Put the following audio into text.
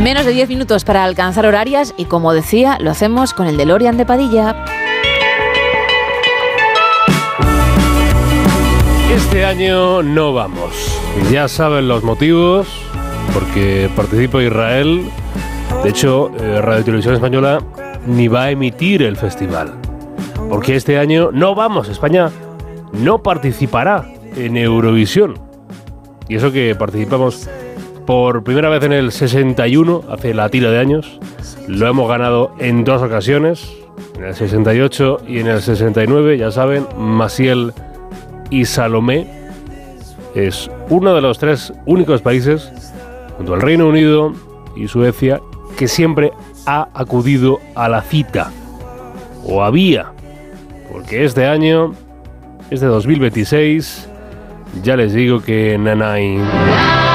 Menos de 10 minutos para alcanzar horarias y, como decía, lo hacemos con el DeLorean de Padilla. Este año no vamos. Ya saben los motivos, porque participa Israel. De hecho, Radio Televisión Española ni va a emitir el festival. Porque este año no vamos. España no participará en Eurovisión. Y eso que participamos por primera vez en el 61, hace la tira de años. Lo hemos ganado en 2 ocasiones, en el 68 y en el 69, ya saben, Maciel y Salomé. Es uno de los 3 únicos países, junto al Reino Unido y Suecia, que siempre ha acudido a la cita, o había, porque este año, este 2026, ya les digo que nanay.